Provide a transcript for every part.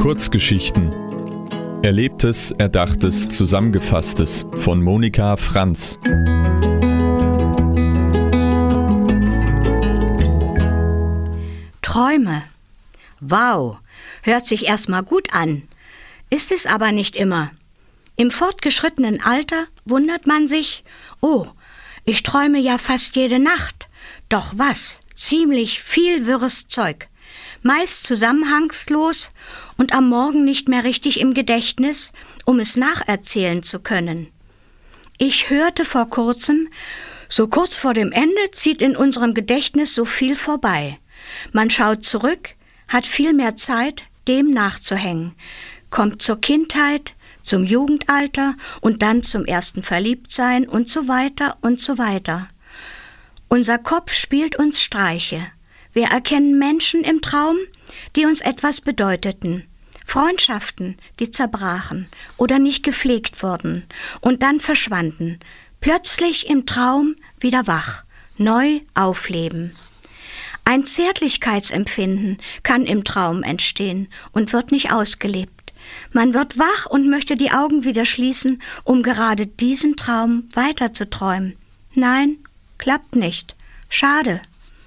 Kurzgeschichten. Erlebtes, Erdachtes, Zusammengefasstes von Monika Franz. Träume. Wow, hört sich erstmal gut an. Ist es aber nicht immer. Im fortgeschrittenen Alter wundert man sich, oh, ich träume ja fast jede Nacht. Doch was? Ziemlich viel wirres Zeug. Meist zusammenhangslos und am Morgen nicht mehr richtig im Gedächtnis, um es nacherzählen zu können. Ich hörte vor kurzem, so kurz vor dem Ende zieht in unserem Gedächtnis so viel vorbei. Man schaut zurück, hat viel mehr Zeit, dem nachzuhängen, kommt zur Kindheit, zum Jugendalter und dann zum ersten Verliebtsein und so weiter und so weiter. Unser Kopf spielt uns Streiche. Wir erkennen Menschen im Traum, die uns etwas bedeuteten. Freundschaften, die zerbrachen oder nicht gepflegt wurden und dann verschwanden. Plötzlich im Traum wieder wach, neu aufleben. Ein Zärtlichkeitsempfinden kann im Traum entstehen und wird nicht ausgelebt. Man wird wach und möchte die Augen wieder schließen, um gerade diesen Traum weiterzuträumen. Nein, klappt nicht. Schade.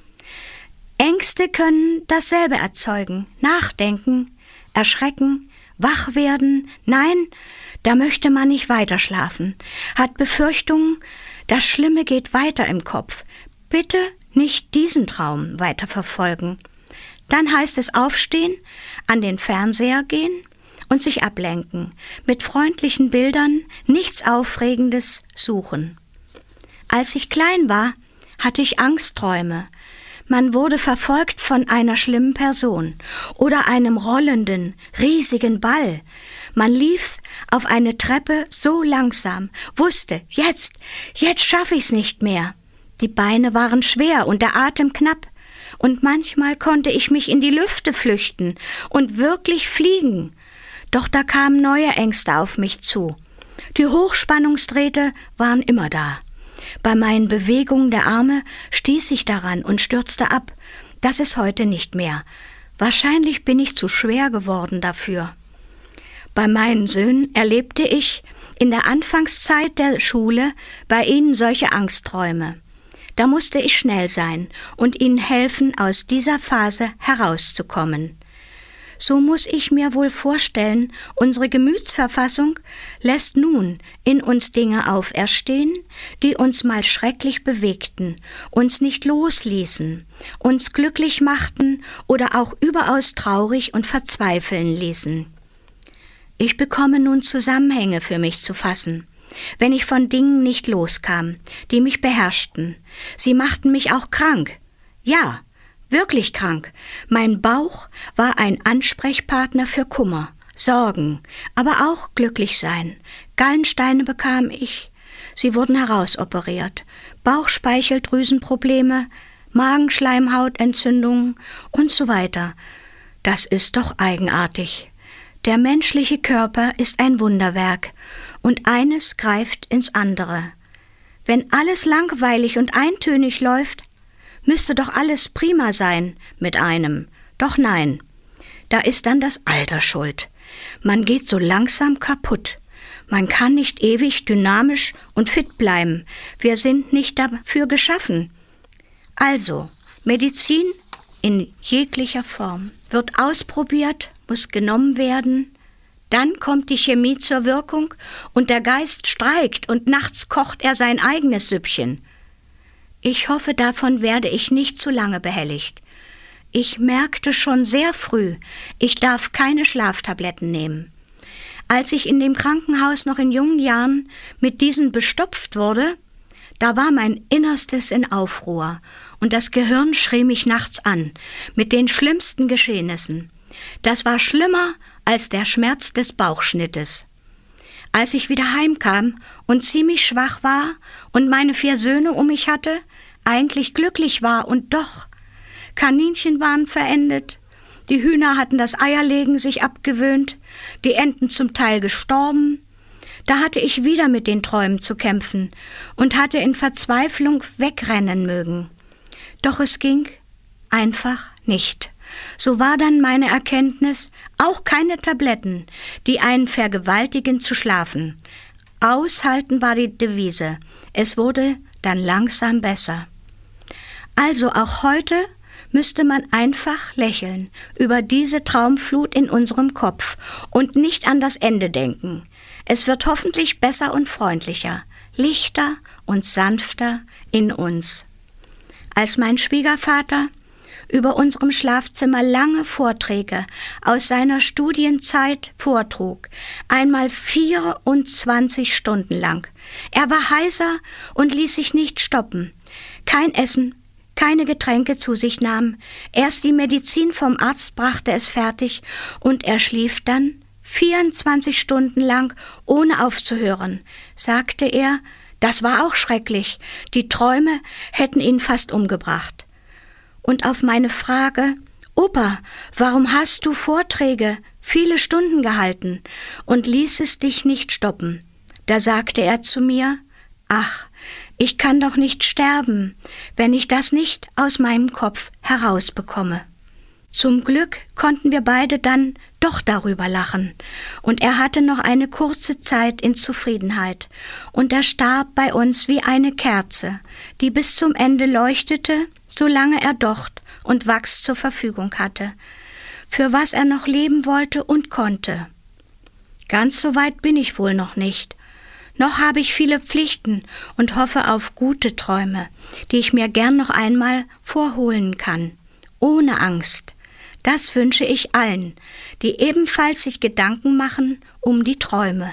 Ängste können dasselbe erzeugen. Nachdenken, erschrecken, wach werden. Nein, da möchte man nicht weiter schlafen. Hat Befürchtungen, das Schlimme geht weiter im Kopf. Bitte nicht diesen Traum weiterverfolgen. Dann heißt es aufstehen, an den Fernseher gehen und sich ablenken. Mit freundlichen Bildern nichts Aufregendes suchen. Als ich klein war, hatte ich Angstträume. Man wurde verfolgt von einer schlimmen Person oder einem rollenden, riesigen Ball. Man lief auf eine Treppe so langsam, wusste, jetzt schaffe ich's nicht mehr. Die Beine waren schwer und der Atem knapp. Und manchmal konnte ich mich in die Lüfte flüchten und wirklich fliegen. Doch da kamen neue Ängste auf mich zu. Die Hochspannungsdrähte waren immer da. Bei meinen Bewegungen der Arme stieß ich daran und stürzte ab. Das ist heute nicht mehr. Wahrscheinlich bin ich zu schwer geworden dafür. Bei meinen Söhnen erlebte ich in der Anfangszeit der Schule bei ihnen solche Angstträume. Da musste ich schnell sein und ihnen helfen, aus dieser Phase herauszukommen. So muss ich mir wohl vorstellen, unsere Gemütsverfassung lässt nun in uns Dinge auferstehen, die uns mal schrecklich bewegten, uns nicht losließen, uns glücklich machten oder auch überaus traurig und verzweifeln ließen. Ich bekomme nun Zusammenhänge für mich zu fassen, wenn ich von Dingen nicht loskam, die mich beherrschten. Sie machten mich auch krank. Ja, wirklich krank. Mein Bauch war ein Ansprechpartner für Kummer, Sorgen, aber auch glücklich sein. Gallensteine bekam ich. Sie wurden herausoperiert. Bauchspeicheldrüsenprobleme, Magenschleimhautentzündungen und so weiter. Das ist doch eigenartig. Der menschliche Körper ist ein Wunderwerk und eines greift ins andere. Wenn alles langweilig und eintönig läuft, müsste doch alles prima sein mit einem. Doch nein, da ist dann das Alter schuld. Man geht so langsam kaputt. Man kann nicht ewig dynamisch und fit bleiben. Wir sind nicht dafür geschaffen. Also, Medizin in jeglicher Form wird ausprobiert, muss genommen werden. Dann kommt die Chemie zur Wirkung und der Geist streikt und nachts kocht er sein eigenes Süppchen. Ich hoffe, davon werde ich nicht zu lange behelligt. Ich merkte schon sehr früh, ich darf keine Schlaftabletten nehmen. Als ich in dem Krankenhaus noch in jungen Jahren mit diesen bestopft wurde, da war mein Innerstes in Aufruhr und das Gehirn schrie mich nachts an mit den schlimmsten Geschehnissen. Das war schlimmer als der Schmerz des Bauchschnittes. Als ich wieder heimkam und ziemlich schwach war und meine 4 Söhne um mich hatte, eigentlich glücklich war und doch, Kaninchen waren verendet, die Hühner hatten das Eierlegen sich abgewöhnt, die Enten zum Teil gestorben, da hatte ich wieder mit den Träumen zu kämpfen und hatte in Verzweiflung wegrennen mögen. Doch es ging einfach nicht. so war dann meine Erkenntnis, auch keine Tabletten, die einen vergewaltigen zu schlafen. Aushalten war die Devise. Es wurde dann langsam besser. Also auch heute müsste man einfach lächeln über diese Traumflut in unserem Kopf und nicht an das Ende denken. Es wird hoffentlich besser und freundlicher, lichter und sanfter in uns. Als mein Schwiegervater über unserem Schlafzimmer lange Vorträge aus seiner Studienzeit vortrug, einmal 24 Stunden lang. Er war heiser und ließ sich nicht stoppen. Kein Essen, keine Getränke zu sich nahm. Erst die Medizin vom Arzt brachte es fertig und er schlief dann 24 Stunden lang, ohne aufzuhören. Sagte er, das war auch schrecklich. Die Träume hätten ihn fast umgebracht. Und auf meine Frage, Opa, warum hast du Vorträge viele Stunden gehalten und ließest dich nicht stoppen? Da sagte er zu mir, ach, ich kann doch nicht sterben, wenn ich das nicht aus meinem Kopf herausbekomme. Zum Glück konnten wir beide dann doch darüber lachen, und er hatte noch eine kurze Zeit in Zufriedenheit, und er starb bei uns wie eine Kerze, die bis zum Ende leuchtete, solange er Docht und Wachs zur Verfügung hatte, für was er noch leben wollte und konnte. Ganz so weit bin ich wohl noch nicht. Noch habe ich viele Pflichten und hoffe auf gute Träume, die ich mir gern noch einmal vorholen kann, ohne Angst. Das wünsche ich allen, die ebenfalls sich Gedanken machen um die Träume.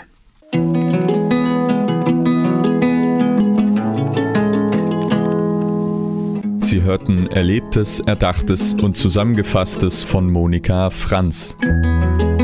Sie hörten Erlebtes, Erdachtes und Zusammengefasstes von Monika Franz.